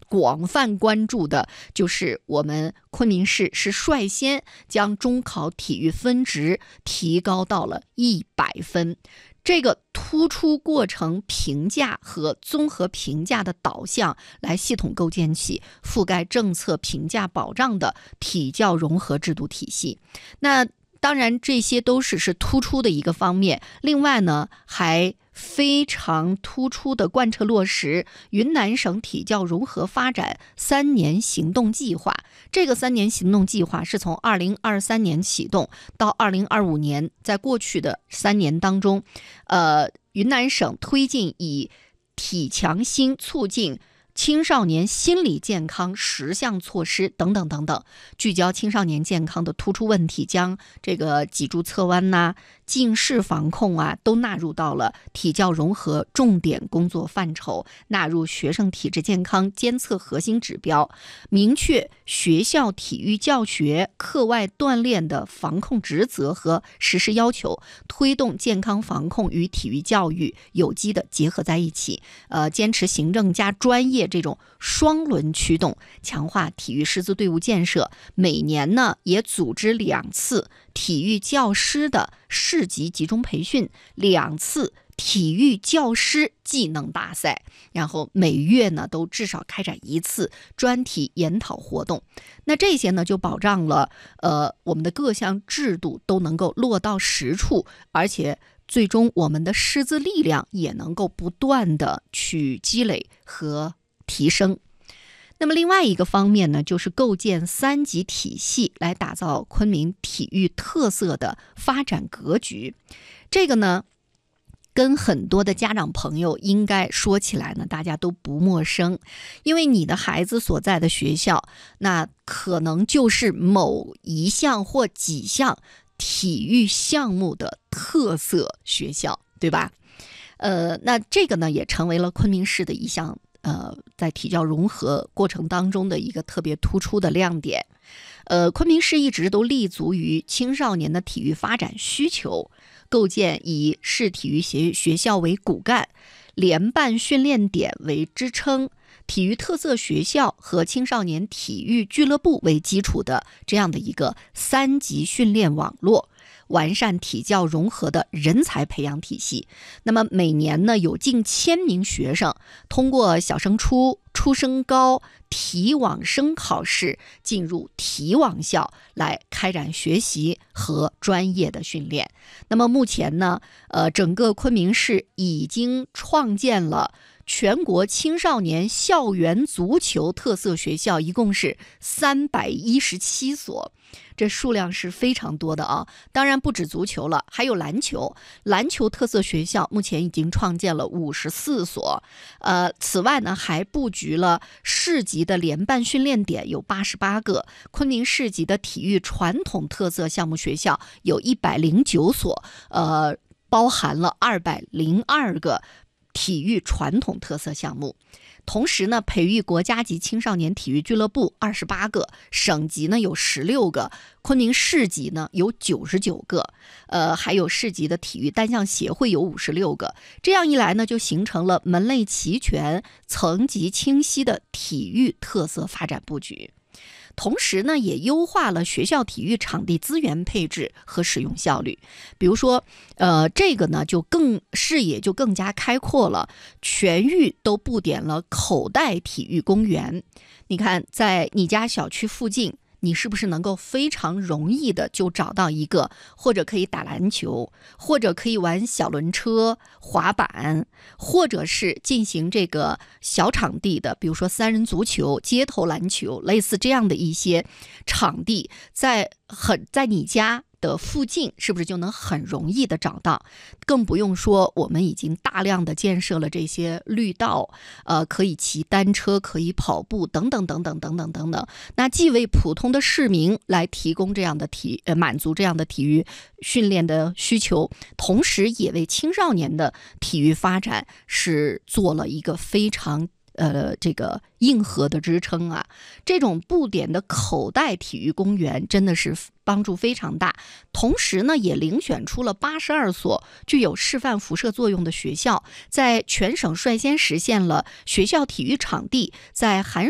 广泛关注的就是我们昆明市是率先将中考体育分值提高到了100分。这个突出过程评价和综合评价的导向，来系统构建起覆盖政策评价保障的体教融合制度体系。那当然这些都是突出的一个方面，另外呢还非常突出的贯彻落实云南省体教融合发展3年行动计划。这个3年行动计划是从2023年启动到2025年，在过去的3年当中，云南省推进以体强心促进青少年心理健康10项措施等等等等，聚焦青少年健康的突出问题，将这个脊柱侧弯呐、近视防控啊都纳入到了体教融合重点工作范畴，纳入学生体质健康监测核心指标，明确学校体育教学课外锻炼的防控职责和实施要求，推动健康防控与体育教育有机的结合在一起，坚持行政加专业这种双轮驱动，强化体育师资队伍建设。每年呢也组织2次体育教师的市级集中培训，2次体育教师技能大赛，然后每月呢都至少开展1次专题研讨活动。那这些呢就保障了我们的各项制度都能够落到实处，而且最终我们的师资力量也能够不断的去积累和提升。那么另外一个方面呢，就是构建3级体系，来打造昆明体育特色的发展格局。这个呢跟很多的家长朋友应该说起来呢，大家都不陌生，因为你的孩子所在的学校，那可能就是某一项或几项体育项目的特色学校，对吧？那这个呢也成为了昆明市的一项在体教融合过程当中的一个特别突出的亮点。昆明市一直都立足于青少年的体育发展需求，构建以市体育学校为骨干，联办训练点为支撑，体育特色学校和青少年体育俱乐部为基础的这样的一个3级训练网络，完善体教融合的人才培养体系。那么每年呢有近1000名学生通过小升初、初升高、体网生考试进入体网校来开展学习和专业的训练。那么目前呢整个昆明市已经创建了全国青少年校园足球特色学校，一共是317所，这数量是非常多的啊。当然不止足球了，还有篮球。篮球特色学校目前已经创建了54所。此外呢，还布局了市级的联办训练点有88个，昆明市级的体育传统特色项目学校有109所，包含了202个体育传统特色项目。同时呢，培育国家级青少年体育俱乐部28个，省级呢有16个，昆明市级呢有99个，还有市级的体育单项协会有56个。这样一来呢，就形成了门类齐全、层级清晰的体育特色发展布局。同时呢，也优化了学校体育场地资源配置和使用效率。比如说，这个呢视野就更加开阔了，全域都布点了口袋体育公园。你看，在你家小区附近，你是不是能够非常容易的就找到一个，或者可以打篮球，或者可以玩小轮车、滑板，或者是进行这个小场地的，比如说3人足球、街头篮球，类似这样的一些场地，在你家的附近是不是就能很容易的找到？更不用说我们已经大量的建设了这些绿道，可以骑单车，可以跑步等等等等等等等等。那既为普通的市民来提供这样的满足这样的体育训练的需求，同时也为青少年的体育发展是做了一个非常这个硬核的支撑啊。这种布点的口袋体育公园真的是帮助非常大。同时呢，也遴选出了82所具有示范辐射作用的学校，在全省率先实现了学校体育场地在寒